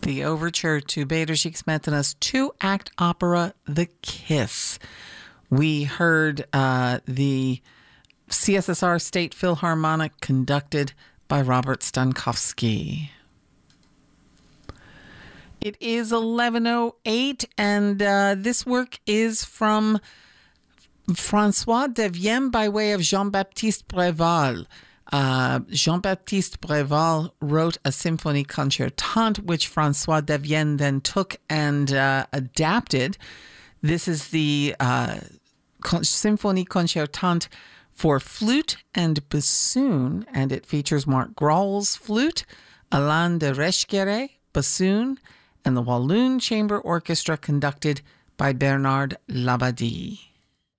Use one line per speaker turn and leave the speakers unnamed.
The overture to Bader Shixmetana's two-act opera, The Kiss. We heard the CSSR State Philharmonic conducted by Robert Stankowski. It is 11:08, and this work is from François Devienne by way of Jean-Baptiste Préval. Jean-Baptiste Préval wrote a symphony concertante, which François Devienne then took and adapted. This is the symphony concertante for flute and bassoon, and it features Marc Grauls flute, Alain de Reshkere bassoon, and the Walloon Chamber Orchestra conducted by Bernard Labadie.